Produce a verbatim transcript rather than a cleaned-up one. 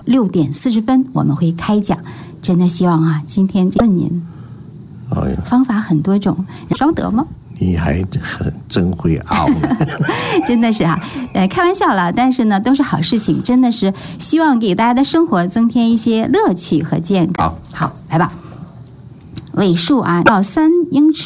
六点四十分我们会开讲。真的希望啊，今天问您， 哎呀， 方法很多种，双得吗？ 你还很真会熬真的是啊，呃，开玩笑了，但是呢，都是好事情，真的是希望给大家的生活增添一些乐趣和健康。 好， 好，来吧，尾数啊，到三英尺。